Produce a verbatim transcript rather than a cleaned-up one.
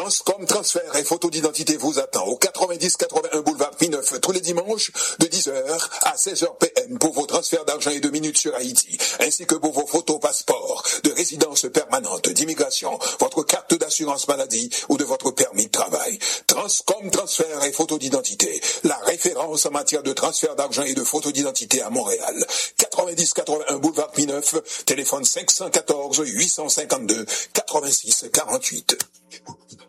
Transcom Transfert et photo d'identité vous attend au quatre-vingt-dix quatre-vingt-un boulevard Pie neuf tous les dimanches de dix heures à seize heures P M pour vos transferts d'argent et de minutes sur Haïti, ainsi que pour vos photos passeports de résidence permanente, d'immigration, votre carte d'assurance maladie ou de votre permis de travail. Transcom Transfert et photo d'identité, la référence en matière de transfert d'argent et de photo d'identité à Montréal. quatre-vingt-dix quatre-vingt-un boulevard Pie neuf, téléphone cinq un quatre, huit cinq deux, quatre six quatre huit.